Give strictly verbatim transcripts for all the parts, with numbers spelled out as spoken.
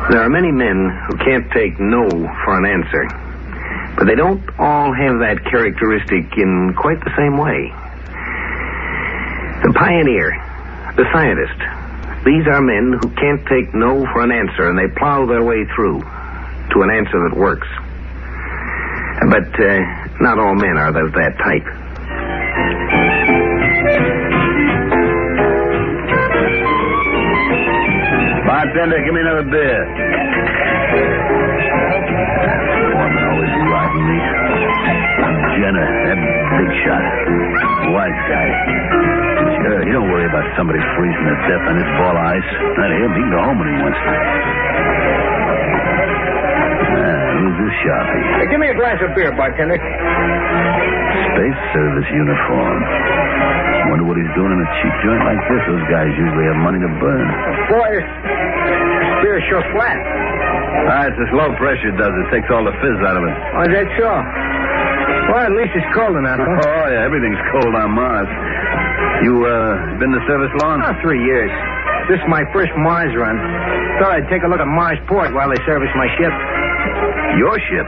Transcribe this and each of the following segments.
There are many men who can't take no for an answer, but they don't all have that characteristic in quite the same way. The pioneer, the scientist, these are men who can't take no for an answer, and they plow their way through to an answer that works. But uh, not all men are of that type. Bartender, give me another beer. Foreman always riding me. Jenner, that big shot. White guy. Sure, you don't worry about somebody freezing to death on this ball of ice. Not him. He can go home when he wants to. Ah, who's this sharpie? Hey, give me a glass of beer, bartender. Space Service uniform. Wonder what he's doing in a cheap joint like this. Those guys usually have money to burn. Boy, this beer's sure flat. Ah, it's this low pressure does it. Takes all the fizz out of it. Oh, is that so? Well, at least it's cold enough, huh? Oh, yeah, everything's cold on Mars. You, uh, been in the service long? Oh, three years. This is my first Mars run. Thought I'd take a look at Mars Port while they service my ship. Your ship?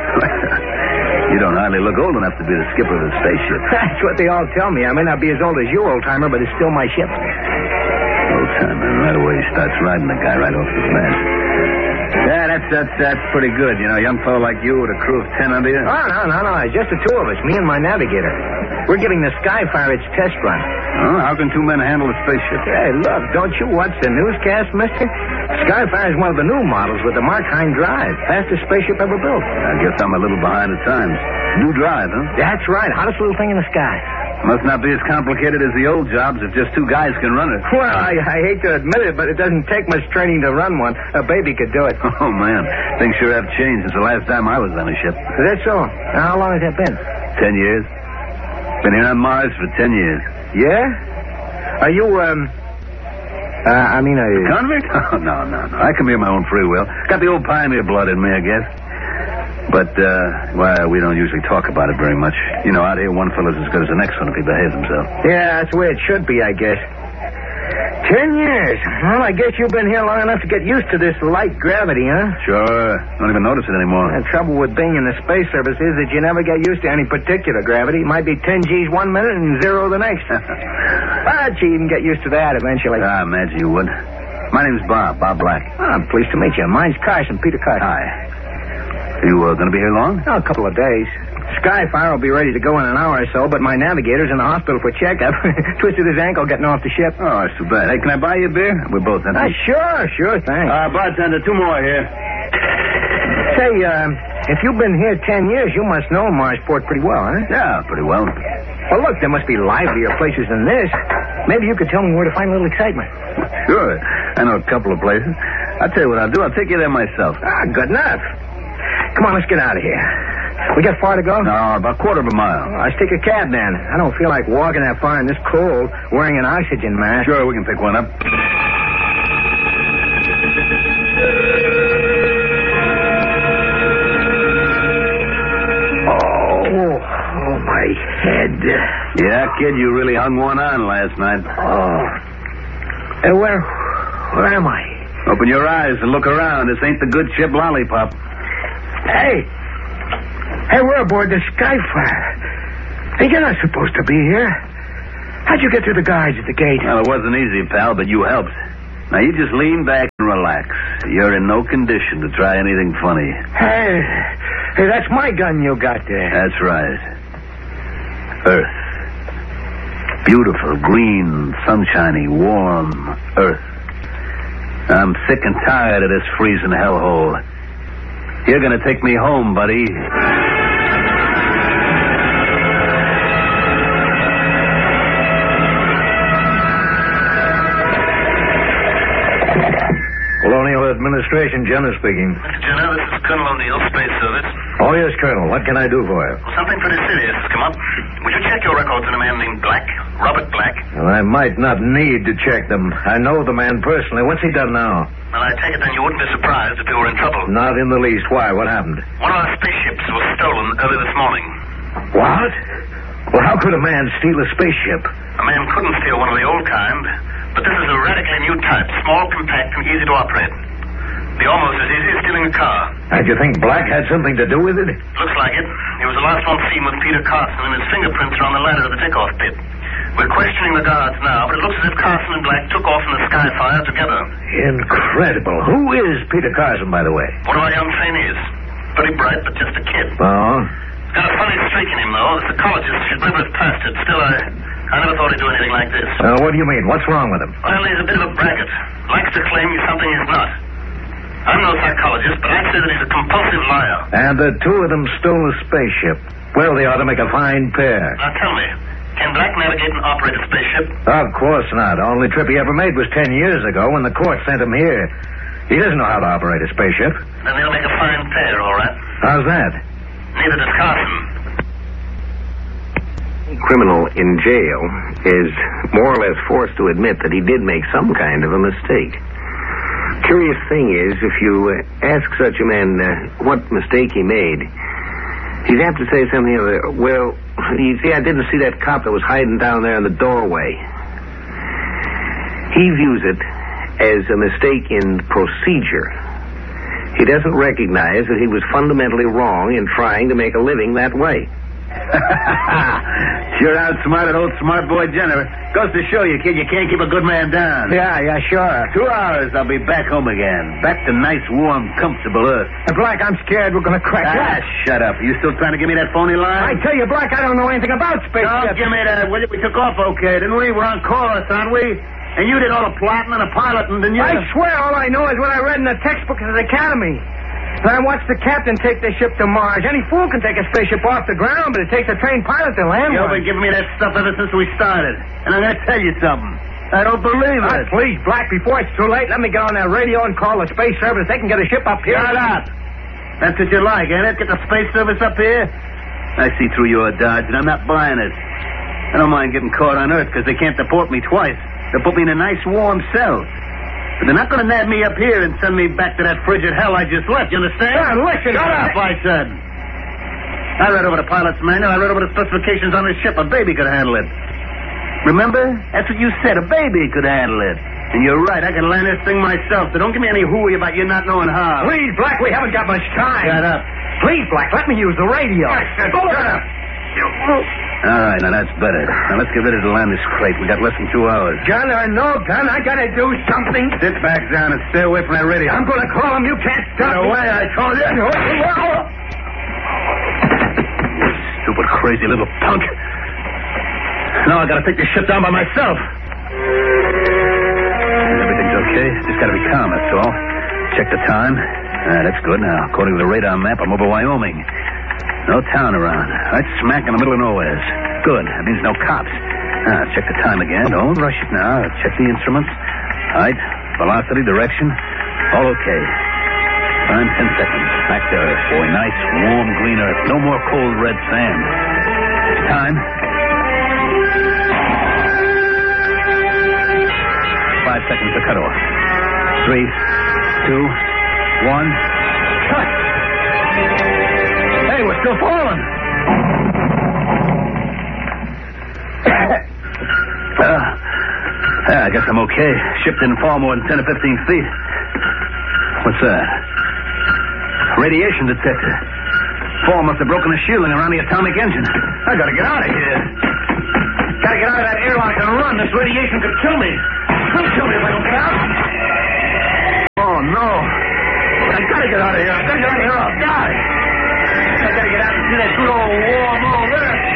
You don't hardly look old enough to be the skipper of the spaceship. That's what they all tell me. I may not be as old as you, old-timer, but it's still my ship. Old-timer, right away he starts riding the guy right off the bat. Yeah, that's, that's, that's pretty good. You know, a young fellow like you with a crew of ten under you. Oh, no, no, no. It's just the two of us, me and my navigator. We're giving the Skyfire its test run. Oh, how can two men handle a spaceship? Hey, look, don't you watch the newscast, mister? Skyfire is one of the new models with the Markheim drive. Fastest spaceship ever built. I guess I'm a little behind the times. New drive, huh? That's right. Hottest little thing in the sky. Must not be as complicated as the old jobs if just two guys can run it. Well, I, I hate to admit it, but it doesn't take much training to run one. A baby could do it. Oh, man. Things sure have changed since the last time I was on a ship. Is that so? How long has that been? Ten years. Been here on Mars for ten years. Yeah? Are you, um... Uh, I mean, are you... Convict? Oh, no, no, no. I come here my own free will. Got the old pioneer blood in me, I guess. But, uh, well, we don't usually talk about it very much. You know, out here, one fellow's as good as the next one if he behaves himself. Yeah, that's the way it should be, I guess. Ten years. Well, I guess you've been here long enough to get used to this light gravity, huh? Sure. Don't even notice it anymore. The trouble with being in the space service is that you never get used to any particular gravity. It might be ten G's one minute and zero the next. But you even get used to that eventually. Ah, I imagine you would. My name's Bob, Bob Black. Oh, I'm pleased to meet you. Mine's Carson, Peter Carson. Hi. You uh, going to be here long? Oh, a couple of days. Skyfire will be ready to go in an hour or so, but my navigator's in the hospital for checkup. Twisted his ankle getting off the ship. Oh, that's too bad. Hey, can I buy you a beer? We're both in. Uh, sure, sure, thanks. Uh, bartender, two more here. Say, uh, if you've been here ten years, you must know Marsport pretty well, huh? Yeah, pretty well. Well, look, there must be livelier places than this. Maybe you could tell me where to find a little excitement. Sure. I know a couple of places. I'll tell you what I'll do. I'll take you there myself. Ah, good enough. Come on, let's get out of here. We got far to go? No, about a quarter of a mile. Oh, let's take a cab, then. I don't feel like walking that far in this cold wearing an oxygen mask. Sure, we can pick one up. Oh, oh, my head. Yeah, kid, you really hung one on last night. Oh. Hey, where, where am I? Open your eyes and look around. This ain't the good ship Lollipop. Hey. Hey, we're aboard the Skyfire. Hey, you're not supposed to be here. How'd you get through the guards at the gate? Well, it wasn't easy, pal, but you helped. Now, you just lean back and relax. You're in no condition to try anything funny. Hey, hey, that's my gun you got there. That's right. Earth. Beautiful, green, sunshiny, warm Earth. I'm sick and tired of this freezing hellhole. You're going to take me home, buddy. Colonial Administration, Jenner speaking. Mister Jenner, this is Colonel O'Neill, Space Service. Oh, yes, Colonel. What can I do for you? Well, something pretty serious has come up. Would you check your records on a man named Black, Robert Black? Well, I might not need to check them. I know the man personally. What's he done now? Well, I take it then you wouldn't be surprised if he were in trouble. Not in the least. Why? What happened? One of our spaceships was stolen early this morning. What? Well, how could a man steal a spaceship? A man couldn't steal one of the old kind, but this is a radically new type, small, compact, and easy to operate. Be almost as easy as stealing a car. And you think Black had something to do with it? Looks like it. He was the last one seen with Peter Carson, and his fingerprints are on the ladder to the takeoff pit. We're questioning the guards now, but it looks as if Carson and Black took off in the Skyfire together. Incredible. Who is Peter Carson, by the way? One of our young trainees. Pretty bright, but just a kid. Oh? Got a funny streak in him, though. The psychologist should never have passed it. Still, I, I never thought he'd do anything like this. Uh, what do you mean? What's wrong with him? Well, he's a bit of a braggart. Likes to claim he's something he's not. I'm no psychologist, but I'd say that he's a compulsive liar. And the two of them stole a spaceship. Well, they ought to make a fine pair. Now, tell me, can Black navigate and operate a spaceship? Of course not. The only trip he ever made was ten years ago when the court sent him here. He doesn't know how to operate a spaceship. Then they'll make a fine pair, all right. How's that? Neither does Carson. A criminal in jail is more or less forced to admit that he did make some kind of a mistake. Curious thing is, if you uh, ask such a man uh, what mistake he made, he'd have to say something like, well, you see, I didn't see that cop that was hiding down there in the doorway. He views it as a mistake in procedure. He doesn't recognize that he was fundamentally wrong in trying to make a living that way. Sure outsmarted old smart boy Jenner. Goes to show you, kid, you can't keep a good man down. Yeah, yeah, sure. Two hours, I'll be back home again. Back to nice, warm, comfortable Earth. Hey, Black, I'm scared we're going to crack Ah, that. shut up. Are you still trying to give me that phony line? I tell you, Black, I don't know anything about Don't spaceships. give me that, will you? We took off okay, didn't we? We're on chorus, aren't we? And you did all the plotting and the piloting, didn't you? I swear all I know is what I read in the textbook at the academy. And I watched the captain take the ship to Mars. Any fool can take a spaceship off the ground, but it takes a trained pilot to land You've one. been giving me that stuff ever since we started. And I'm going to tell you something. I don't believe Ah, it. please, Black, before it's too late, let me get on that radio and call the space service. They can get a ship up here. Shut up. That's what you like, ain't it? Get the space service up here? I see through your dodge, and I'm not buying it. I don't mind getting caught on Earth because they can't deport me twice. They'll put me in a nice warm cell. But they're not going to nab me up here and send me back to that frigid hell I just left, you understand? Yeah, listen. Shut up, I said. I read over the pilot's manual. I read over the specifications on the ship. A baby could handle it. Remember? That's what you said. A baby could handle it. And you're right. I can land this thing myself. So don't give me any hooey about you not knowing how. Please, Black, we haven't got much time. Shut up. Please, Black, let me use the radio. Shut up. All right, now that's better. Now let's get ready to land this crate. We got less than two hours. Gun or no gun, I gotta do something. Sit back down and stay away from that radio. I'm gonna call him. You can't stop Get me. away, I told you. Stupid, crazy little punk. Now I gotta take this ship down by myself. Everything's okay. Just gotta be calm, that's all. Check the time. Ah, that's good. Now, according to the radar map, I'm over Wyoming. No town around. Right smack in the middle of nowhere. Good. That means no cops. Now, check the time again. Don't rush it now. Check the instruments. Height, velocity, direction. All okay. Time, ten seconds. Back to Earth, boy. Nice, warm, green Earth. No more cold, red sand. Time. Five seconds to cut off. Three, two, one. Cut! Hey, we're still falling. uh, yeah, I guess I'm okay. Ship didn't fall more than ten or fifteen feet. What's that? Radiation detector. Fall must have broken the shielding around the atomic engine. I gotta get out of here. Gotta get out of that airlock and run. This radiation could kill me. It'll kill me if I don't get out. Oh, no. I gotta get out of here. I gotta get out of here or I'll die.